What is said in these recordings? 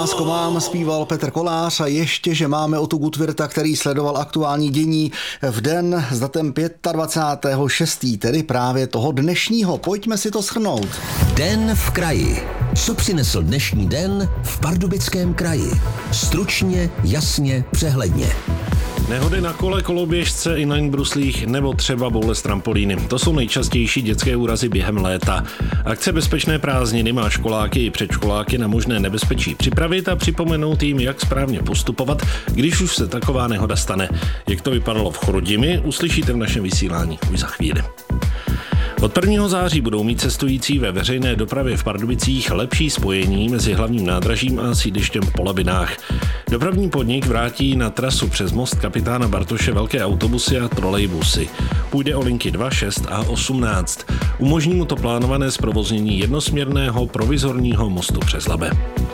lásko mám, zpíval Petr Kolář a ještě, že máme o tu Gutwirta, který sledoval aktuální dění v den s datem 25.6., tedy právě toho dnešního. Pojďme si to shrnout. Den v kraji. Co přinesl dnešní den v Pardubickém kraji? Stručně, jasně, přehledně. Nehody na kole, koloběžce, inline bruslích nebo třeba boule z trampolíny. To jsou nejčastější dětské úrazy během léta. Akce Bezpečné prázdniny má školáky i předškoláky na možné nebezpečí připravit a připomenout jim, jak správně postupovat, když už se taková nehoda stane. Jak to vypadalo v Chrudimi, uslyšíte v našem vysílání už za chvíli. Od 1. září budou mít cestující ve veřejné dopravě v Pardubicích lepší spojení mezi hlavním nádražím a sídlištěm v Polavinách. Dopravní podnik vrátí na trasu přes most kapitána Bartoše velké autobusy a trolejbusy. Půjde o linky 2, 6 a 18. Umožní mu to plánované zprovoznění jednosměrného provizorního mostu přes Labe.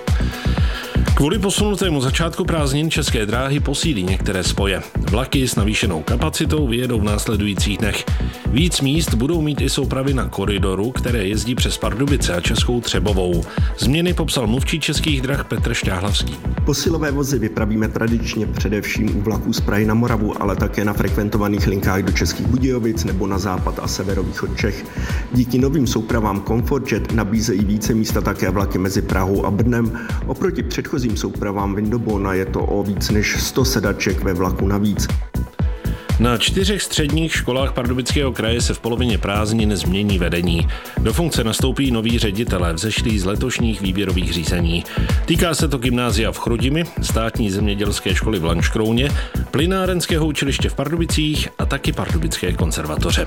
Kvůli posunutému začátku prázdnin České dráhy posílí některé spoje. Vlaky s navýšenou kapacitou vyjedou v následujících dnech. Víc míst budou mít i soupravy na koridoru, které jezdí přes Pardubice a Českou Třebovou. Změny popsal mluvčí Českých drah Petr Šťáhlavský. Posilové vozy vypravíme tradičně především u vlaků z Prahy na Moravu, ale také na frekventovaných linkách do Českých Budějovic nebo na západ a severovýchod Čech. Díky novým soupravám Comfortjet nabízejí více místa také vlaky mezi Prahou a Brnem. Oproti předchozím soupravám Windobona je to o víc než 100 sedaček ve vlaku navíc. Na 4 středních školách Pardubického kraje se v polovině prázdnin změní vedení. Do funkce nastoupí noví ředitelé vzešlí z letošních výběrových řízení. Týká se to gymnázia v Chrudimi, státní zemědělské školy v Lanškrouně, plynárenského učiliště v Pardubicích a taky Pardubické konzervatoře.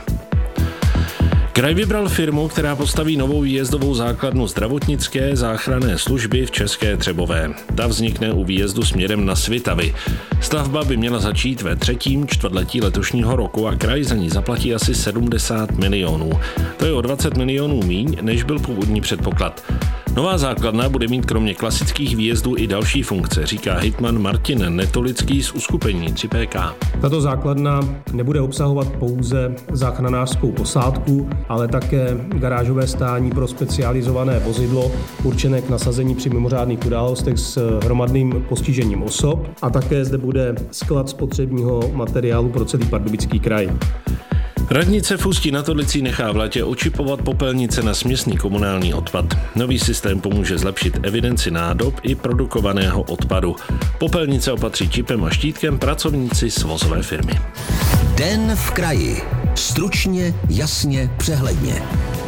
Kraj vybral firmu, která postaví novou výjezdovou základnu zdravotnické záchranné služby v České Třebové. Ta vznikne u výjezdu směrem na Svitavy. Stavba by měla začít ve 3. čtvrtletí letošního roku a kraj za ní zaplatí asi 70 milionů. To je o 20 milionů míň, než byl původní předpoklad. Nová základna bude mít kromě klasických výjezdů i další funkce, říká hejtman Martin Netolický z uskupení 3PK. Tato základna nebude obsahovat pouze záchranářskou posádku, ale také garážové stání pro specializované vozidlo určené k nasazení při mimořádných událostech s hromadným postižením osob a také zde bude sklad spotřebního materiálu pro celý Pardubický kraj. Radnice v Ústí nad Orlicí nechá v létě očipovat popelnice na směsný komunální odpad. Nový systém pomůže zlepšit evidenci nádob i produkovaného odpadu. Popelnice opatří čipem a štítkem pracovníci svozové firmy. Den v kraji. Stručně, jasně, přehledně.